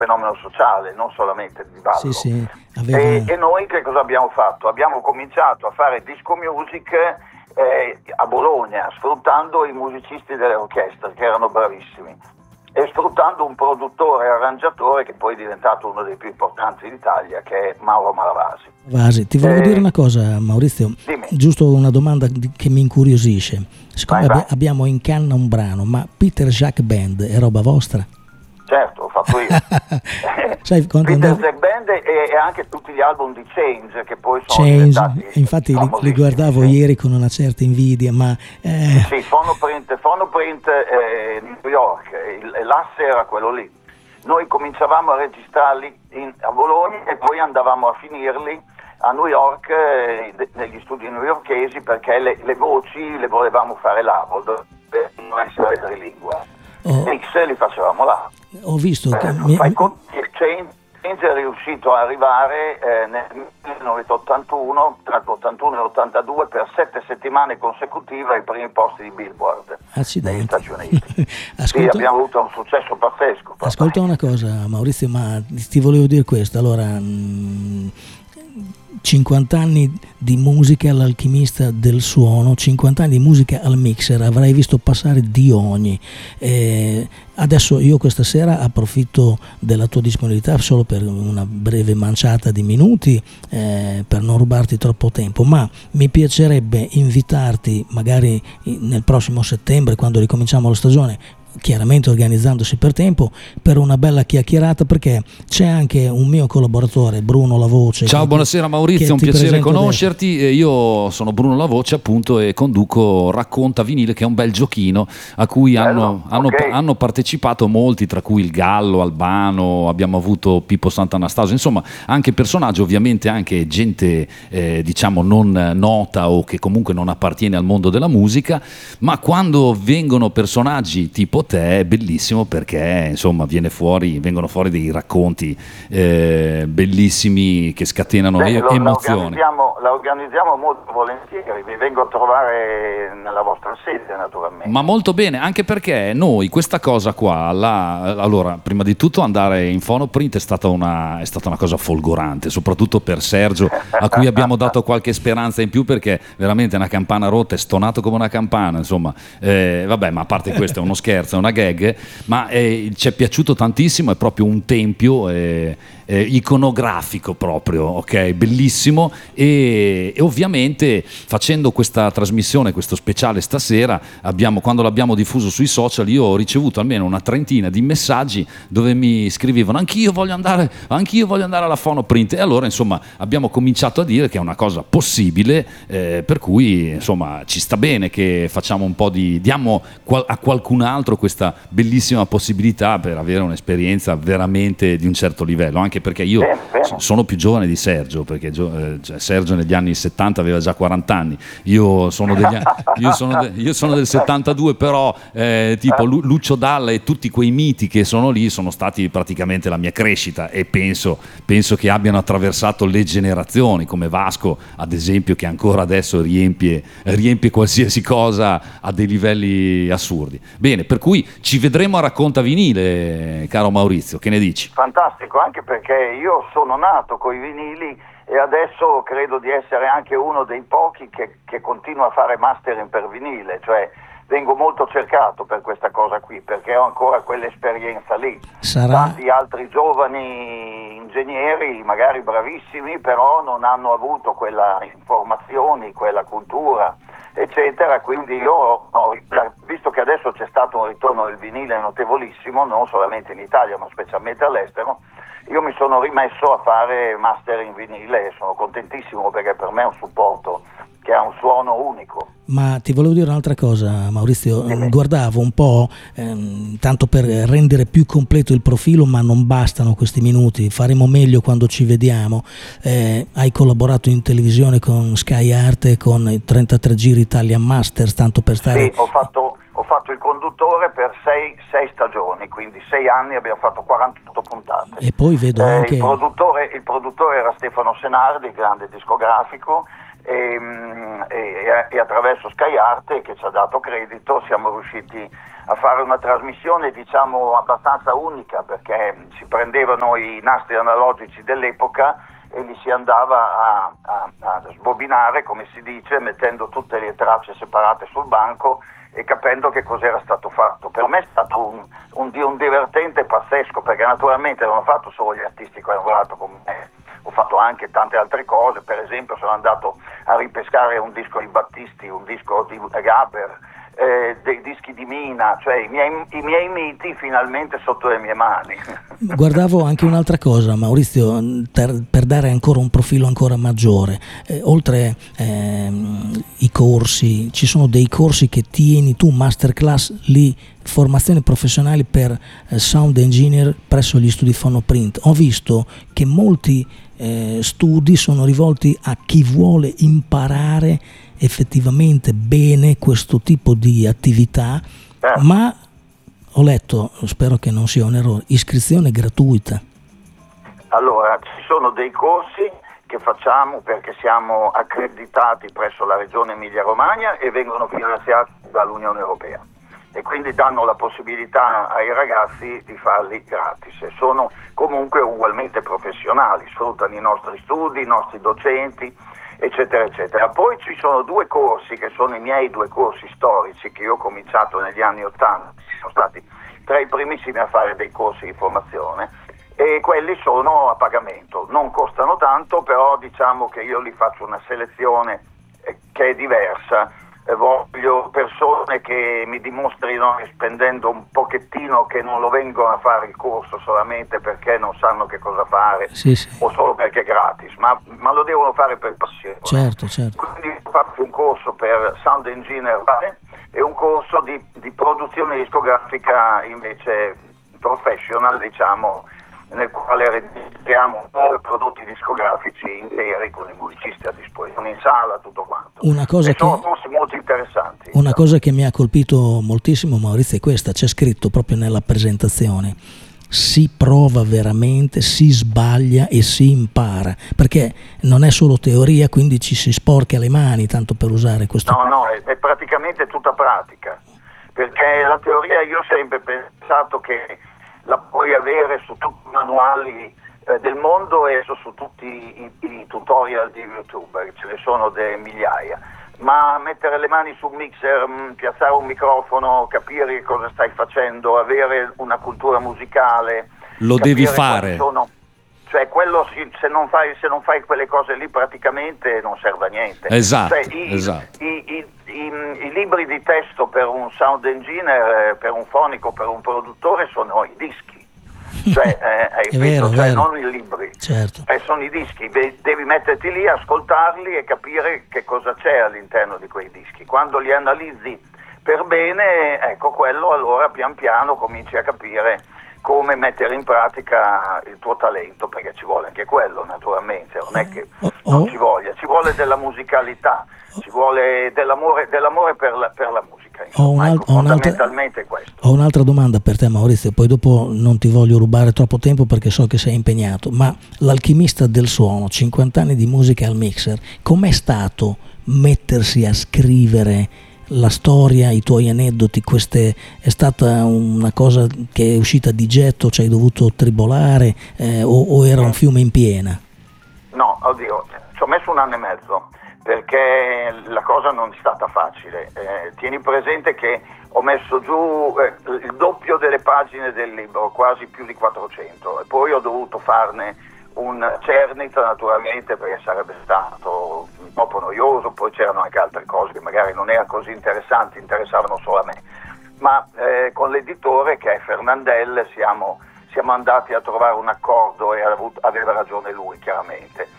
fenomeno sociale, non solamente di ballo. Sì, E noi che cosa abbiamo fatto? Abbiamo cominciato a fare disco music a Bologna, sfruttando i musicisti delle orchestre che erano bravissimi e sfruttando un produttore e arrangiatore che poi è diventato uno dei più importanti d'Italia, che è Mauro Malavasi. Ti volevo dire una cosa, Maurizio, dimmi. giusto una domanda che mi incuriosisce. Siccome abbiamo in canna un brano, ma Peter Jacques Band è roba vostra? Certo, ho fatto io. Sai, Peter Jacques Band e anche tutti gli album di Change, che poi sono Change, diventati infatti li guardavo ieri con una certa invidia, ma sì, Phonoprint New York, l'asse era quello lì. Noi cominciavamo a registrarli a Bologna e poi andavamo a finirli a New York, negli studi newyorkesi, perché le voci le volevamo fare là, per non essere madrelingua. Mix li facevamo là. Ho visto che Change è riuscito a arrivare nel 1981, tra l'81 e l'82, per 7 settimane consecutive ai primi posti di Billboard negli Stati Uniti. Sì, abbiamo avuto un successo pazzesco. Ascolta una cosa, Maurizio, ma ti volevo dire questo. Allora, 50 anni di musica all'Alchimista del Suono, 50 anni di musica al mixer, avrai visto passare di ogni. Adesso io questa sera approfitto della tua disponibilità solo per una breve manciata di minuti, per non rubarti troppo tempo, ma mi piacerebbe invitarti magari nel prossimo settembre, quando ricominciamo la stagione, chiaramente organizzandosi per tempo, per una bella chiacchierata, perché c'è anche un mio collaboratore, Bruno La Voce. Ciao, buonasera Maurizio, un piacere conoscerti. Io sono Bruno La Voce, appunto, e conduco Racconta Vinile, che è un bel giochino a cui hanno partecipato molti, tra cui il Gallo, Albano, abbiamo avuto Pippo Sant'Anastasio, insomma anche personaggi, ovviamente anche gente diciamo non nota o che comunque non appartiene al mondo della musica, ma quando vengono personaggi tipo te è bellissimo, perché insomma vengono fuori dei racconti bellissimi che scatenano emozioni. La organizziamo molto volentieri, vi vengo a trovare nella vostra sede naturalmente. Ma molto bene, anche perché noi questa cosa qua, allora prima di tutto andare in Phonoprint è stata una cosa folgorante, soprattutto per Sergio, a cui abbiamo dato qualche speranza in più, perché veramente è una campana rotta, è stonato come una campana, insomma, vabbè, ma a parte questo è uno scherzo, è una gag, ma ci è piaciuto tantissimo, è proprio un tempio iconografico proprio, ok, bellissimo, e ovviamente facendo questa trasmissione, questo speciale stasera, quando l'abbiamo diffuso sui social, io ho ricevuto almeno una trentina di messaggi dove mi scrivevano anch'io voglio andare alla Phonoprint, e allora insomma abbiamo cominciato a dire che è una cosa possibile, per cui insomma ci sta bene che facciamo un po' diamo a qualcun altro questa bellissima possibilità per avere un'esperienza veramente di un certo livello, anche perché io sono più giovane di Sergio, perché Sergio negli anni 70 aveva già 40 anni, io sono del 72, però tipo Lucio Dalla e tutti quei miti che sono lì sono stati praticamente la mia crescita, e penso che abbiano attraversato le generazioni, come Vasco ad esempio, che ancora adesso riempie qualsiasi cosa a dei livelli assurdi. Bene, per cui ci vedremo a Racconta Vinile, caro Maurizio, che ne dici? Fantastico, anche perché io sono nato coi vinili e adesso credo di essere anche uno dei pochi che continua a fare mastering per vinile, cioè vengo molto cercato per questa cosa qui, perché ho ancora quell'esperienza lì. Tanti altri giovani ingegneri, magari bravissimi, però non hanno avuto quella informazioni, quella cultura, eccetera, quindi io visto che adesso c'è stato un ritorno del vinile notevolissimo, non solamente in Italia ma specialmente all'estero, io mi sono rimesso a fare master in vinile e sono contentissimo, perché per me è un supporto che ha un suono unico. Ma ti volevo dire un'altra cosa, Maurizio, guardavo un po', tanto per rendere più completo il profilo, ma non bastano questi minuti, faremo meglio quando ci vediamo. Hai collaborato in televisione con Sky Arte, con i 33 Giri Italian Masters, tanto per stare... Sì, ho fatto il conduttore per 6 stagioni, quindi 6 anni, abbiamo fatto 48 puntate. E poi vedo anche... Il produttore era Stefano Senardi, grande discografico, e attraverso Sky Arte, che ci ha dato credito, siamo riusciti a fare una trasmissione diciamo abbastanza unica, perché si prendevano i nastri analogici dell'epoca e li si andava a sbobinare, come si dice, mettendo tutte le tracce separate sul banco e capendo che cos'era stato fatto. Per me è stato un divertente pazzesco, perché naturalmente non ho fatto solo gli artisti che hanno lavorato con me, ho fatto anche tante altre cose. Per esempio sono andato a ripescare un disco di Battisti, un disco di Gaber, dei dischi di Mina, cioè i miei miti finalmente sotto le mie mani. Guardavo anche un'altra cosa, Maurizio, per dare ancora un profilo ancora maggiore, oltre i corsi, ci sono dei corsi che tieni tu, masterclass lì, formazioni professionali per sound engineer presso gli studi Phonoprint. Ho visto che molti studi sono rivolti a chi vuole imparare effettivamente bene questo tipo di attività, ma ho letto, spero che non sia un errore, iscrizione gratuita. Allora, ci sono dei corsi che facciamo perché siamo accreditati presso la Regione Emilia-Romagna e vengono finanziati dall'Unione Europea, e quindi danno la possibilità ai ragazzi di farli gratis, e sono comunque ugualmente professionali, sfruttano i nostri studi, i nostri docenti, eccetera eccetera. Poi ci sono due corsi che sono i miei due corsi storici che io ho cominciato negli anni '80, sono stati tra i primissimi a fare dei corsi di formazione, e quelli sono a pagamento, non costano tanto, però diciamo che io li faccio una selezione che è diversa. Voglio persone che mi dimostrino, spendendo un pochettino, che non lo vengono a fare il corso solamente perché non sanno che cosa fare, sì. o solo perché è gratis, ma lo devono fare per passione. Certo. Quindi faccio un corso per sound engineer e un corso di produzione discografica invece professional, diciamo, nel quale registriamo prodotti discografici interi con i musicisti a disposizione in sala, tutto quanto. Sono corsi molto interessanti. Una cosa che mi ha colpito moltissimo, Maurizio, è questa: c'è scritto proprio nella presentazione: si prova veramente, si sbaglia e si impara, perché non è solo teoria, quindi ci si sporca le mani, tanto per usare questo. No, è praticamente tutta pratica, perché la teoria, io ho sempre pensato che la puoi avere su tutti i manuali del mondo e su tutti i tutorial di YouTube, ce ne sono delle migliaia, ma mettere le mani sul mixer, piazzare un microfono, capire cosa stai facendo, avere una cultura musicale, lo devi fare. Cioè quello se non fai quelle cose lì praticamente non serve a niente. Esatto, esatto. I libri di testo per un sound engineer, per un fonico, per un produttore sono i dischi. Cioè, è vero. Non i libri, certo. Sono i dischi, devi metterti lì, ascoltarli e capire che cosa c'è all'interno di quei dischi. Quando li analizzi per bene, ecco, quello allora pian piano cominci a capire come mettere in pratica il tuo talento, perché ci vuole anche quello, naturalmente, non è che non ci voglia, ci vuole della musicalità, ci vuole dell'amore per la musica. Fondamentalmente questo. Ho un'altra domanda per te, Maurizio, poi dopo non ti voglio rubare troppo tempo perché so che sei impegnato, ma l'Alchimista del Suono, 50 anni di musica al mixer, com'è stato mettersi a scrivere la storia, i tuoi aneddoti? È stata una cosa che è uscita di getto, ci hai dovuto tribolare, o era un fiume in piena? No, oddio, ci ho messo 1 anno e mezzo, perché la cosa non è stata facile. Tieni presente che ho messo giù il doppio delle pagine del libro, quasi più di 400, e poi ho dovuto farne un cernita, naturalmente, perché sarebbe stato troppo noioso. Poi c'erano anche altre cose che magari non erano così interessanti, interessavano solo a me, ma con l'editore, che è Fernandel, siamo andati a trovare un accordo e aveva ragione lui, chiaramente.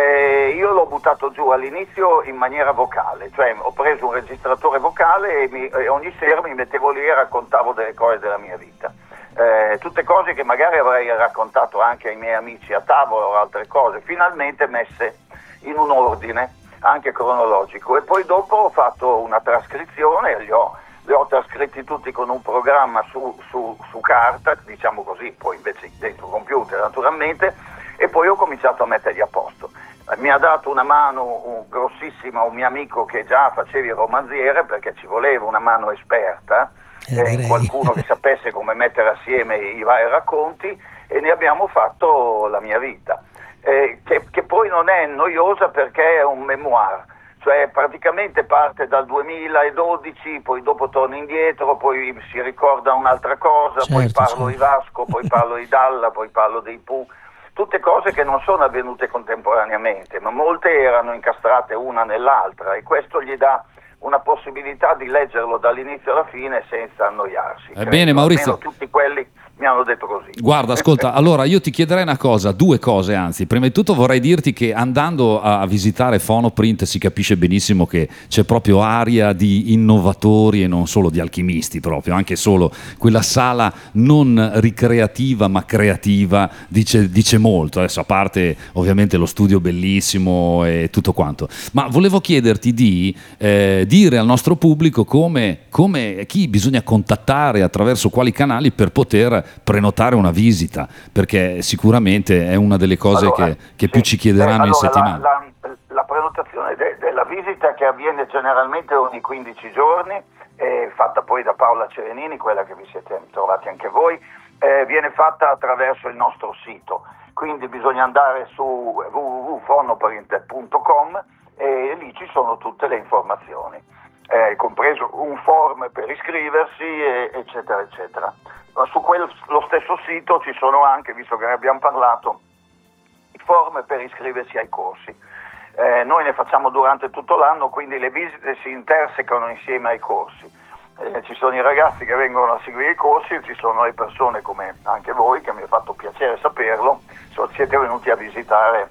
Io l'ho buttato giù all'inizio in maniera vocale, cioè ho preso un registratore vocale e ogni sera mi mettevo lì e raccontavo delle cose della mia vita. Tutte cose che magari avrei raccontato anche ai miei amici a tavola o altre cose, finalmente messe in un ordine anche cronologico. E poi dopo ho fatto una trascrizione, li ho trascritti tutti con un programma su carta, diciamo così, poi invece dentro computer naturalmente, e poi ho cominciato a metterli a posto. Mi ha dato una mano grossissima un mio amico che già faceva il romanziere, perché ci voleva una mano esperta, qualcuno che sapesse come mettere assieme i vari racconti, e ne abbiamo fatto la mia vita, che poi non è noiosa perché è un memoir, cioè praticamente parte dal 2012, poi dopo torna indietro, poi si ricorda un'altra cosa, poi parlo di Vasco, poi parlo di Dalla, poi parlo dei Pooh, tutte cose che non sono avvenute contemporaneamente, ma molte erano incastrate una nell'altra, e questo gli dà una possibilità di leggerlo dall'inizio alla fine senza annoiarsi. Ebbene, Maurizio, tutti quelli mi hanno detto così. Guarda, ascolta, allora io ti chiederei una cosa, due cose anzi. Prima di tutto vorrei dirti che andando a visitare Fonoprint si capisce benissimo che c'è proprio aria di innovatori e non solo di alchimisti, proprio, anche solo quella sala non ricreativa ma creativa dice molto. Adesso, a parte ovviamente lo studio bellissimo e tutto quanto, ma volevo chiederti di dire al nostro pubblico come chi bisogna contattare, attraverso quali canali, per poter prenotare una visita, perché sicuramente è una delle cose che più ci chiederanno in settimana. La prenotazione della visita, che avviene generalmente ogni 15 giorni, fatta poi da Paola Cerenini, quella che vi siete trovati anche voi, viene fatta attraverso il nostro sito, quindi bisogna andare su www.fonoprint.com e lì ci sono tutte le informazioni, compreso un form per iscriversi, eccetera eccetera. Ma su lo stesso sito ci sono anche, visto che ne abbiamo parlato, i form per iscriversi ai corsi. Noi ne facciamo durante tutto l'anno, quindi le visite si intersecano insieme ai corsi. Ci sono i ragazzi che vengono a seguire i corsi, ci sono le persone come anche voi, che mi ha fatto piacere saperlo, siete venuti a visitare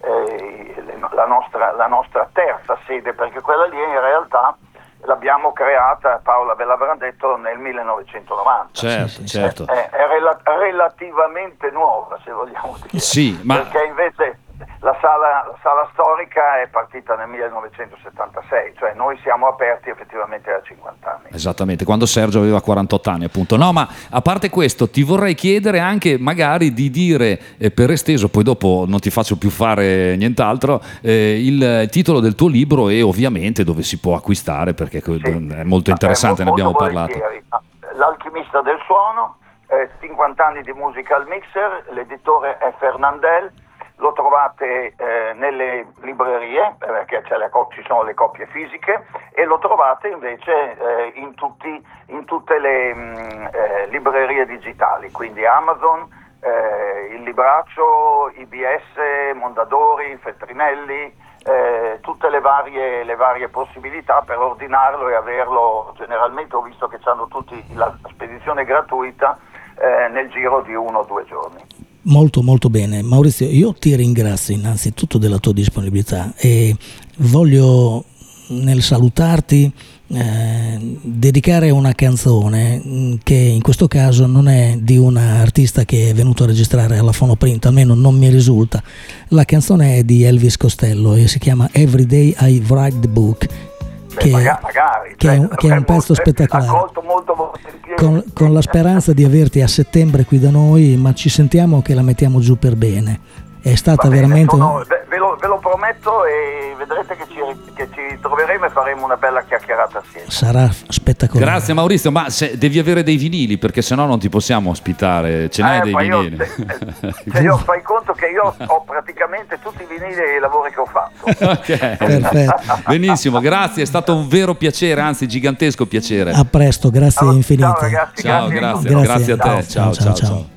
la nostra terza sede, perché quella lì in realtà l'abbiamo creata, Paola ve l'avrà detto, nel 1990. Certo. È relativamente nuova, se vogliamo dire. Sì, ma perché invece la sala storica è partita nel 1976, cioè noi siamo aperti effettivamente da 50 anni. Esattamente, quando Sergio aveva 48 anni, appunto. No, ma a parte questo, ti vorrei chiedere anche magari di dire, per esteso, poi dopo non ti faccio più fare nient'altro, il titolo del tuo libro e ovviamente dove si può acquistare, perché è molto interessante, ne abbiamo parlato. L'alchimista del suono, 50 anni di musical mixer, l'editore è Fernandel. Lo trovate nelle librerie, perché ci sono le copie fisiche, e lo trovate invece in tutte le librerie digitali, quindi Amazon, il Libraccio, IBS, Mondadori, Feltrinelli, tutte le varie possibilità per ordinarlo e averlo. Generalmente ho visto che hanno tutti la spedizione gratuita nel giro di 1 o 2 giorni. Molto molto bene. Maurizio, io ti ringrazio innanzitutto della tua disponibilità e voglio, nel salutarti, dedicare una canzone che in questo caso non è di un artista che è venuto a registrare alla Fonoprint, almeno non mi risulta. La canzone è di Elvis Costello e si chiama Everyday I Write the Book, che è un pezzo spettacolare, con la speranza di averti a settembre qui da noi, ma ci sentiamo che la mettiamo giù per bene. È stata veramente ve lo prometto, e vedrete che ci troveremo e faremo una bella chiacchierata assieme. Sarà spettacolare. Grazie Maurizio, ma devi avere dei vinili, perché sennò non ti possiamo ospitare. Ce n'hai dei vinili? Io fai conto che io ho praticamente tutti i vinili dei lavori che ho fatto. Okay. Perfetto. Benissimo, grazie, è stato un vero piacere, anzi gigantesco piacere. A presto, grazie infinite. Ciao ragazzi, Ciao, grazie a te. Ciao.